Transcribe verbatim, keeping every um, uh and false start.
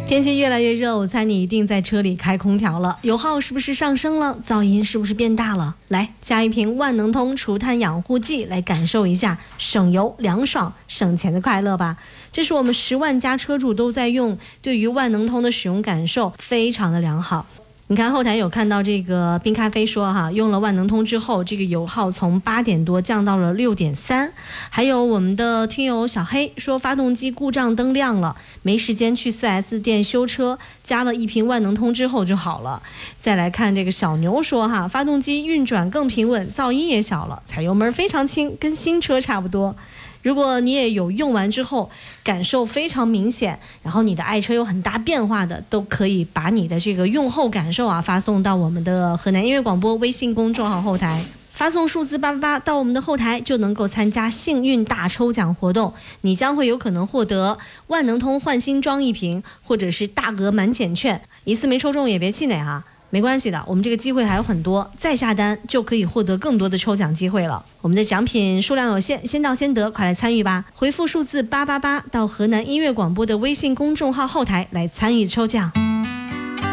天气越来越热，我猜你一定在车里开空调了，油耗是不是上升了？噪音是不是变大了？来，加一瓶万能通除碳养护剂，来感受一下省油、凉爽、省钱的快乐吧。这是我们十万家车主都在用，对于万能通的使用感受非常的良好。你看后台有看到这个冰咖啡说哈，用了万能通之后，这个油耗从八点多降到了六点三。还有我们的听友小黑说，发动机故障灯亮了，没时间去 四 S 店修车，加了一瓶万能通之后就好了。再来看这个小牛说哈，发动机运转更平稳，噪音也小了，踩油门非常轻，跟新车差不多。如果你也有用完之后感受非常明显，然后你的爱车有很大变化的，都可以把你的这个用后感受啊发送到我们的河南音乐广播微信公众号后台，发送数字八八八到我们的后台，就能够参加幸运大抽奖活动，你将会有可能获得万能通换新装一瓶，或者是大额满减券。一次没抽中也别气馁啊，没关系的，我们这个机会还有很多，再下单就可以获得更多的抽奖机会了。我们的奖品数量有限，先到先得，快来参与吧！回复数字八八八到河南音乐广播的微信公众号后台来参与抽奖。